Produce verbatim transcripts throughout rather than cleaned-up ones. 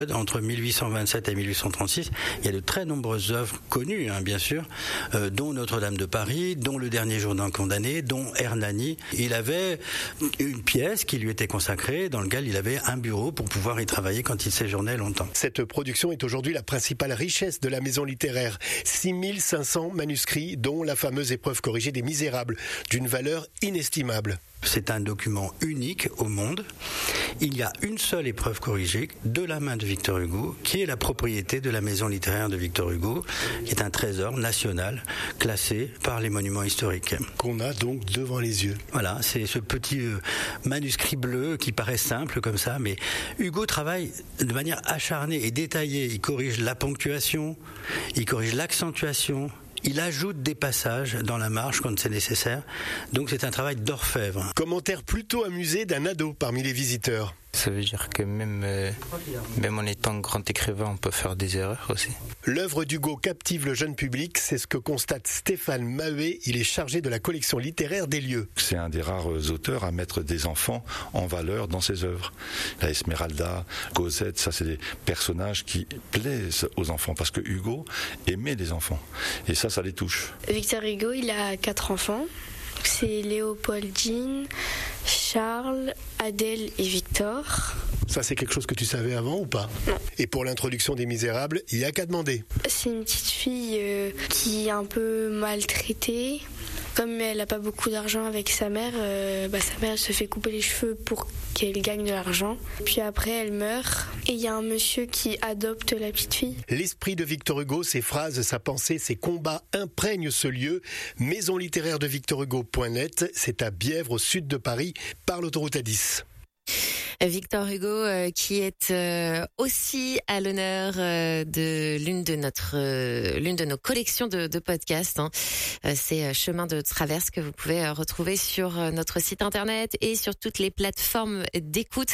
Entre mille huit cent vingt-sept et mille huit cent trente-six, il y a de très nombreuses œuvres connues, hein, bien sûr, euh, dont Notre-Dame de Paris, dont Le Dernier Jour d'un condamné, dont Hernani. Il avait une pièce qui lui était consacrée, dans laquelle il avait un bureau pour pouvoir y travailler quand il séjournait longtemps. Cette production est aujourd'hui la principale richesse de la maison littéraire. six mille cinq cents manuscrits, dont la fameuse épreuve corrigée des Misérables, d'une valeur inestimable. C'est un document unique au monde. Il y a une seule épreuve corrigée de la main de Victor Hugo, qui est la propriété de la maison littéraire de Victor Hugo, qui est un trésor national classé par les monuments historiques. Qu'on a donc devant les yeux. Voilà, c'est ce petit euh, manuscrit bleu qui paraît simple comme ça, mais Hugo travaille de manière acharnée et détaillée. Il corrige la ponctuation, il corrige l'accentuation. Il ajoute des passages dans la marge quand c'est nécessaire, donc c'est un travail d'orfèvre. Commentaire plutôt amusé d'un ado parmi les visiteurs. Ça veut dire que même, euh, même en étant grand écrivain, on peut faire des erreurs aussi. L'œuvre d'Hugo captive le jeune public, c'est ce que constate Stéphane Maheuet. Il est chargé de la collection littéraire des lieux. C'est un des rares auteurs à mettre des enfants en valeur dans ses œuvres. La Esmeralda, Cosette, ça c'est des personnages qui plaisent aux enfants, parce que Hugo aimait les enfants. Et ça, ça les touche. Victor Hugo, il a quatre enfants. C'est Léopoldine, Charles, Adèle et Victor. Ça, c'est quelque chose que tu savais avant ou pas? Non. Et pour l'introduction des Misérables, il n'y a qu'à demander. C'est une petite fille euh, qui est un peu maltraitée. Comme elle n'a pas beaucoup d'argent avec sa mère, euh, bah, sa mère elle se fait couper les cheveux pour qu'elle gagne de l'argent. Puis après, elle meurt. Et il y a un monsieur qui adopte la petite fille. L'esprit de Victor Hugo, ses phrases, sa pensée, ses combats imprègnent ce lieu. Maison littéraire de victor hugo point net, c'est à Bièvre, au sud de Paris, par l'autoroute A dix. Victor Hugo euh, qui est euh, aussi à l'honneur euh, de l'une de notre euh, l'une de nos collections de, de podcasts. Hein. Euh, c'est Chemin de Traverse que vous pouvez euh, retrouver sur euh, notre site internet et sur toutes les plateformes d'écoute.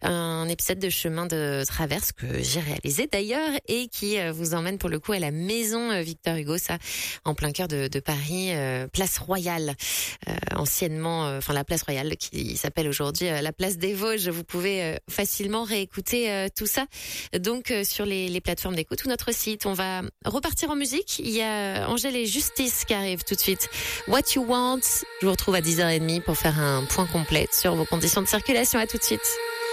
Un épisode de Chemin de Traverse que j'ai réalisé d'ailleurs et qui euh, vous emmène pour le coup à la maison euh, Victor Hugo, ça en plein cœur de, de Paris, euh, place Royale, euh, anciennement, enfin euh, la place Royale qui s'appelle aujourd'hui euh, la place des Vosges. Vous pouvez euh, facilement réécouter euh, tout ça donc euh, sur les, les plateformes d'écoute ou notre site. On va repartir en musique. Il y a Angèle et Justice qui arrivent tout de suite. What You Want. Je vous retrouve à dix heures trente pour faire un point complet sur vos conditions de circulation. À tout de suite.